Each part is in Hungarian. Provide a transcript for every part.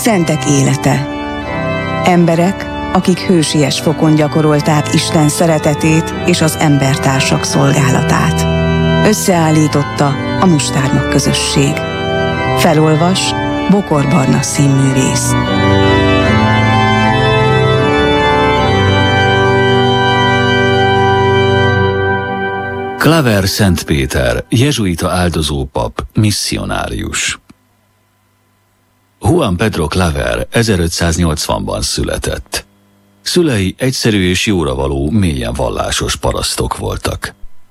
Szentek élete. Emberek, akik hősies fokon gyakorolták Isten szeretetét és az embertársak szolgálatát. Összeállította a Mustármag közösség. Felolvas Bokor Barna színművész. Claver Szent Péter, jezsuita áldozópap, misszionárius. Juan Pedro Claver 1580-ban született. Szülei egyszerű és jóravaló, mélyen vallásos parasztok voltak.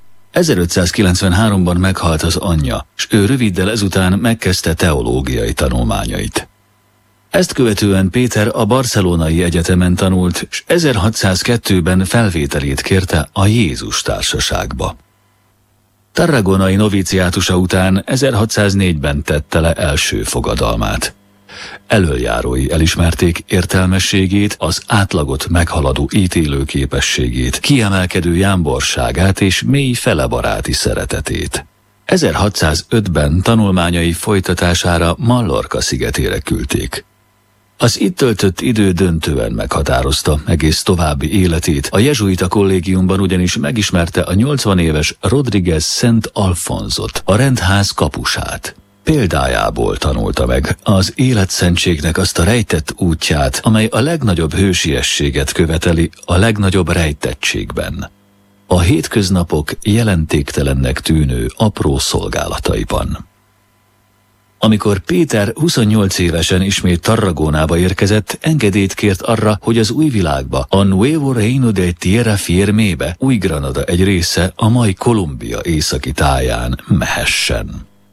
1593-ban meghalt az anyja, s ő röviddel ezután megkezdte teológiai tanulmányait. Ezt követően Péter a Barcelonai Egyetemen tanult, s 1602-ben felvételét kérte a Jézus Társaságba. Tarragonai noviciátusa után 1604-ben tette le első fogadalmát. Elöljárói elismerték értelmességét, az átlagot meghaladó ítélőképességét, kiemelkedő jámborságát és mély felebaráti szeretetét. 1605-ben tanulmányai folytatására Mallorca szigetére küldték. Az itt töltött idő döntően meghatározta egész további életét, a jezsuita kollégiumban ugyanis megismerte a 80 éves Rodriguez Szent Alfonzot, a rendház kapusát. Példájából tanulta meg az életszentségnek azt a rejtett útját, amely a legnagyobb hősiességet követeli a legnagyobb rejtettségben. A hétköznapok jelentéktelennek tűnő apró szolgálataiban. Amikor Péter 28 évesen ismét Tarragonába érkezett, engedélyt kért arra, hogy az új világba, a Nuevo Reino de Tierra Firmébe, Új-Granada egy része a mai Kolumbia északi táján mehessen.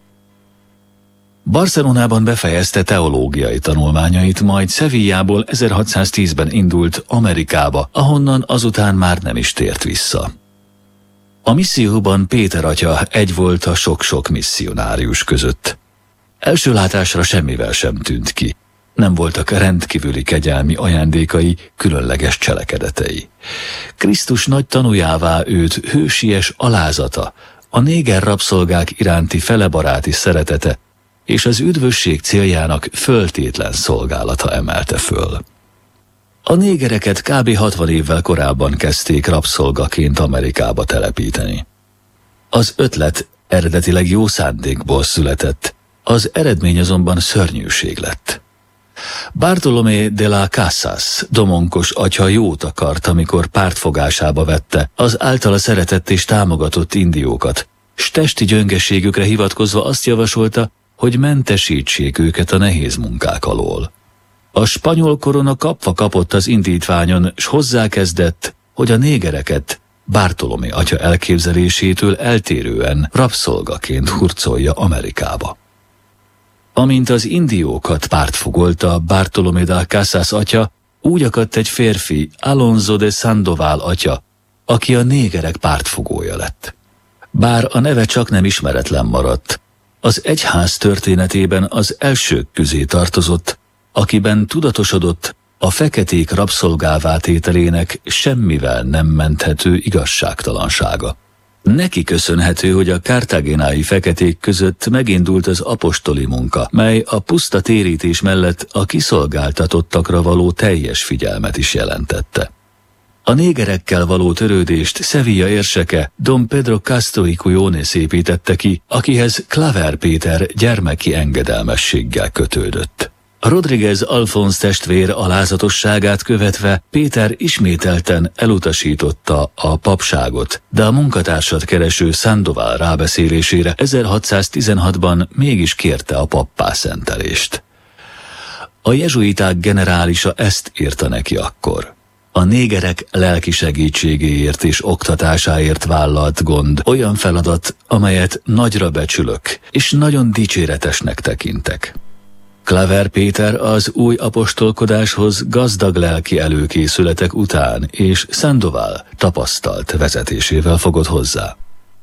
Barcelonában befejezte teológiai tanulmányait, majd Sevillából 1610-ben indult Amerikába, ahonnan azután már nem is tért vissza. A misszióban Péter atya egy volt a sok-sok misszionárius között. Első látásra semmivel sem tűnt ki. Nem voltak rendkívüli kegyelmi ajándékai, különleges cselekedetei. Krisztus nagy tanújává őt hősies alázata, a néger rabszolgák iránti felebaráti szeretete és az üdvösség céljának föltétlen szolgálata emelte föl. A négereket kb. 60 évvel korábban kezdték rabszolgaként Amerikába telepíteni. Az ötlet eredetileg jó szándékból született, az eredmény azonban szörnyűség lett. Bartolomé de las Casas domonkos atya jót akart, amikor pártfogásába vette az általa szeretett és támogatott indiókat, s testi gyöngeségükre hivatkozva azt javasolta, hogy mentesítsék őket a nehéz munkák alól. A spanyol korona kapva kapott az indítványon, s hozzákezdett, hogy a négereket Bartolomé atya elképzelésétől eltérően rabszolgaként hurcolja Amerikába. Amint az indiókat pártfogolta Bartolomé de las Casas atya, úgy akadt egy férfi, Alonso de Sandoval atya, aki a négerek pártfogója lett. Bár a neve csak nem ismeretlen maradt, az egyház történetében az elsők közé tartozott, akiben tudatosodott a feketék rabszolgává tételének semmivel nem menthető igazságtalansága. Neki köszönhető, hogy a karthagenai feketék között megindult az apostoli munka, mely a puszta térítés mellett a kiszolgáltatottakra való teljes figyelmet is jelentette. A négerekkel való törődést Sevilla érseke Don Pedro Castro y Cuyones építette ki, akihez Claver Péter gyermeki engedelmességgel kötődött. Rodriguez Alfonz testvér alázatosságát követve Péter ismételten elutasította a papságot, de a munkatársat kereső Sandoval rábeszélésére 1616-ban mégis kérte a pappá szentelést. A jezsuiták generálisa ezt írta neki akkor. A négerek lelki segítségéért és oktatásáért vállalt gond olyan feladat, amelyet nagyra becsülök, és nagyon dicséretesnek tekintek. Claver Péter az új apostolkodáshoz gazdag lelki előkészületek után és Sandoval tapasztalt vezetésével fogott hozzá.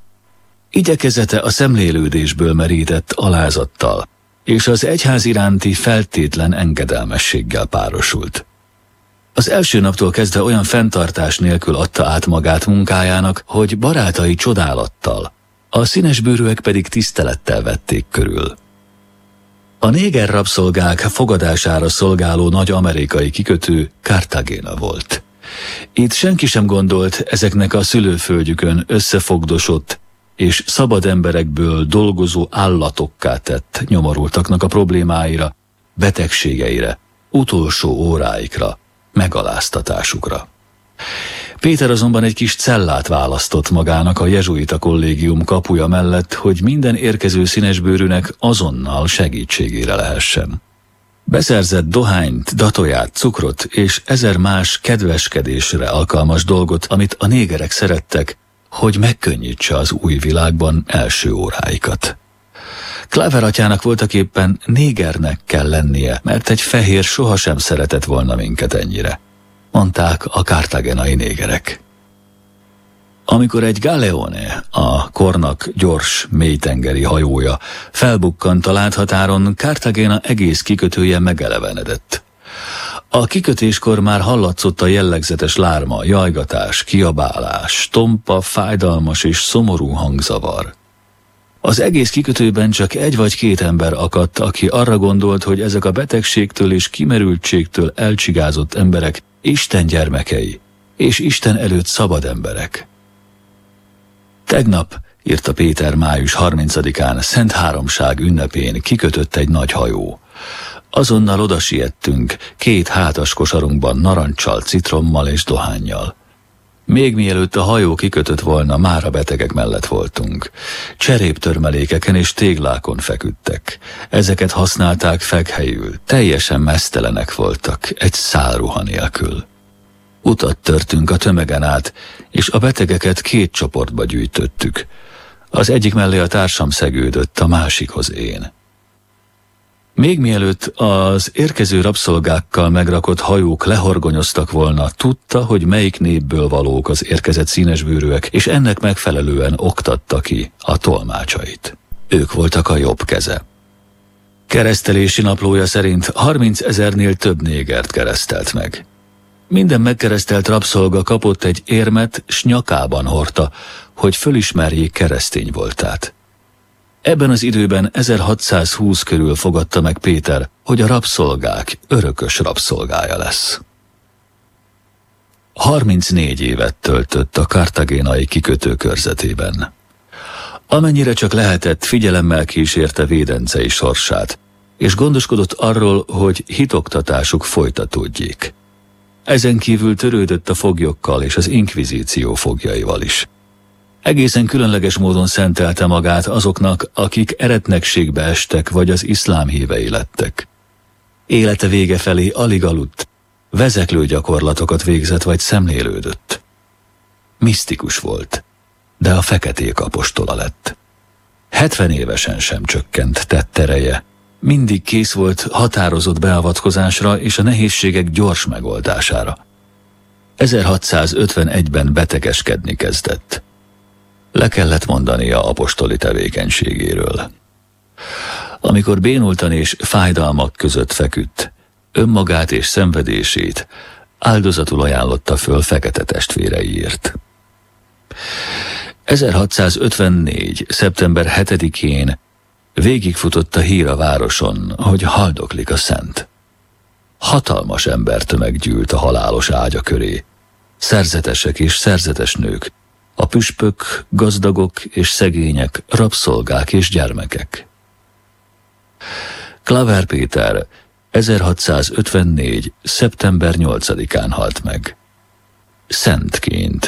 Igyekezete a szemlélődésből merített alázattal, és az egyház iránti feltétlen engedelmességgel párosult. Az első naptól kezdve olyan fenntartás nélkül adta át magát munkájának, hogy barátai csodálattal, a színesbőrűek pedig tisztelettel vették körül. A néger rabszolgák fogadására szolgáló nagy amerikai kikötő Cartagena volt. Itt senki sem gondolt ezeknek a szülőföldjükön összefogdosott és szabad emberekből dolgozó állatokká tett nyomorultaknak a problémáira, betegségeire, utolsó óráikra, megaláztatásukra. Péter azonban egy kis cellát választott magának a jezsuita kollégium kapuja mellett, hogy minden érkező színesbőrűnek azonnal segítségére lehessen. Beszerzett dohányt, datóját, cukrot és 1000 más kedveskedésre alkalmas dolgot, amit a négerek szerettek, hogy megkönnyítse az új világban első óráikat. Claver atyának voltaképpen négernek kell lennie, mert egy fehér sohasem szeretett volna minket ennyire, mondták a karthagenai négerek. Amikor egy Galeone, a kornak gyors, mélytengeri hajója felbukkant a láthatáron, Cartagena egész kikötője megelevenedett. A kikötéskor már hallatszott a jellegzetes lárma, jajgatás, kiabálás, tompa, fájdalmas és szomorú hangzavar. Az egész kikötőben csak 1 vagy 2 ember akadt, aki arra gondolt, hogy ezek a betegségtől és kimerültségtől elcsigázott emberek Isten gyermekei, és Isten előtt szabad emberek. Tegnap, írta Péter május 30-án, Szent Háromság ünnepén kikötött egy nagy hajó. Azonnal odasiettünk 2 hátas kosarunkban naranccsal, citrommal és dohánnyal. Még mielőtt a hajó kikötött volna, már a betegek mellett voltunk. Cseréptörmelékeken és téglákon feküdtek. Ezeket használták fekhelyül, teljesen meztelenek voltak, egy szál ruha nélkül. Utat törtünk a tömegen át, és a betegeket 2 csoportba gyűjtöttük. Az egyik mellé a társam szegődött, a másikhoz én. Még mielőtt az érkező rabszolgákkal megrakott hajók lehorgonyoztak volna, tudta, hogy melyik népből valók az érkezett színesbőrűek, és ennek megfelelően oktatta ki a tolmácsait. Ők voltak a jobb keze. Keresztelési naplója szerint 30 000-nél több négert keresztelt meg. Minden megkeresztelt rabszolga kapott egy érmet, s nyakában hordta, hogy fölismerjék keresztény voltát. Ebben az időben 1620 körül fogadta meg Péter, hogy a rabszolgák örökös rabszolgája lesz. 34 évet töltött a karthagenai kikötő körzetében. Amennyire csak lehetett, figyelemmel kísérte védencei sorsát, és gondoskodott arról, hogy hitoktatásuk folytatódjék. Ezen kívül törődött a foglyokkal és az inkvizíció foglyaival is. Egészen különleges módon szentelte magát azoknak, akik eretnekségbe estek vagy az iszlám hívei lettek. Élete vége felé alig aludt, vezeklő gyakorlatokat végzett vagy szemlélődött. Misztikus volt, de a feketék apostola lett. 70 évesen sem csökkent tettereje, mindig kész volt határozott beavatkozásra és a nehézségek gyors megoldására. 1651-ben betegeskedni kezdett. Le kellett mondania apostoli tevékenységéről. Amikor bénultan és fájdalmak között feküdt, önmagát és szenvedését áldozatul ajánlotta föl fekete testvéreiért. 1654. szeptember 7-én végigfutott a hír a városon, hogy haldoklik a szent. Hatalmas embertömeg gyűlt a halálos ágya köré, szerzetesek és szerzetes nők, a püspök, gazdagok és szegények, rabszolgák és gyermekek. Claver Péter 1654. szeptember 8-án halt meg. Szentként